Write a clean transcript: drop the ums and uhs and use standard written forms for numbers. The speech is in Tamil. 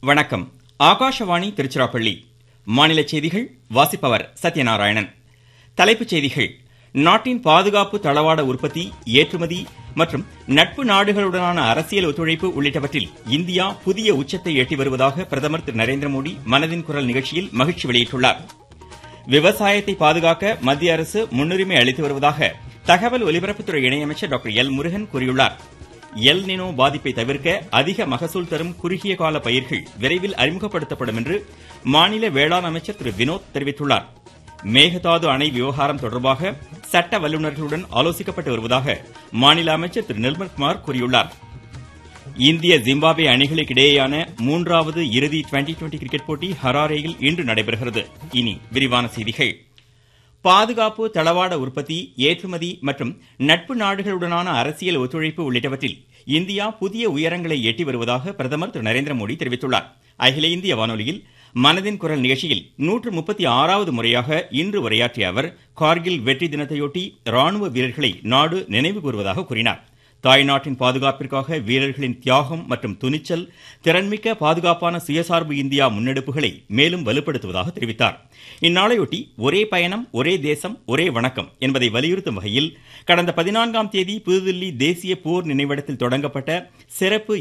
வணக்கம். ஆகாஷவாணி திருச்சிராப்பள்ளி. மாநில செய்திகள் வாசிப்பவர் சத்யநாராயணன். தலைப்புச் செய்திகள். நாட்டின் பாதுகாப்பு தளவாட உற்பத்தி, ஏற்றுமதி மற்றும் நட்பு நாடுகளுடனான அரசியல் ஒத்துழைப்பு உள்ளிட்டவற்றில் இந்தியா புதிய உச்சத்தை எட்டி வருவதாக பிரதமர் திரு நரேந்திரமோடி மனதின் குரல் நிகழ்ச்சியில் மகிழ்ச்சி வெளியிட்டுள்ளார். விவசாயத்தை பாதுகாக்க மத்திய அரசு முன்னுரிமை அளித்து வருவதாக தகவல் ஒலிபரப்புத்துறை இணையமைச்சர் டாக்டர் எல் முருகன் கூறியுள்ளார். எல் நினோ பாதிப்பை தவிர்க்க அதிக மகசூல் தரும் குறுகிய கால பயிர்கள் விரைவில் அறிமுகப்படுத்தப்படும் என்று மாநில வேளாண் அமைச்சர் திரு வினோத் தெரிவித்துள்ளார். மேகதாது அணை விவகாரம் தொடர்பாக சட்ட வல்லுநர்களுடன் ஆலோசிக்கப்பட்டு வருவதாக மாநில அமைச்சர் திரு நிர்மல்குமார் கூறியுள்ளார். இந்திய ஜிம்பாப்வே அணிகளுக்கிடையேயான 3வது இறுதி டுவெண்டி கிரிக்கெட் போட்டி ஹராரேயில் இன்று நடைபெறுகிறது. இனி விரிவான செய்திகள். பாதுகாப்பு தளவாட உற்பத்தி, ஏற்றுமதி மற்றும் நட்பு நாடுகளுடனான அரசியல் ஒத்துழைப்பு உள்ளிட்டவற்றில் இந்தியா புதிய உயரங்களை எட்டி வருவதாக பிரதமர் திரு நரேந்திரமோடி தெரிவித்துள்ளார். அகில இந்திய வானொலியில் மனதின் குரல் நிகழ்ச்சியில் 136வது முறையாக இன்று உரையாற்றிய அவர் கார்கில் வெற்றி தினத்தையொட்டி ராணுவ வீரர்களை நாடு நினைவு கூறுவதாக கூறினார். தாய்நாட்டின் பாதுகாப்பிற்காக வீரர்களின் தியாகம் மற்றும் துணிச்சல் திறன்மிக்க பாதுகாப்பான சுயசார்பு இந்தியா முன்னெடுப்புகளை மேலும் வலுப்படுத்துவதாக தெரிவித்தார். இந்நாளையொட்டி ஒரே பயணம், ஒரே தேசம், ஒரே வணக்கம் என்பதை வலியுறுத்தும் வகையில் கடந்த 14ஆம் தேதி புதுதில்லி தேசிய போர் நினைவிடத்தில் தொடங்கப்பட்ட சிறப்பு